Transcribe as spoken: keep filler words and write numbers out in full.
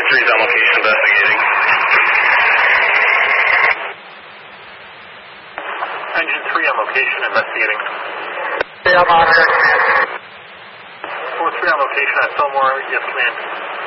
three's on location investigating. Engine three on location investigating. Yeah, I'm on here. four three on location at Fillmore, yes ma'am.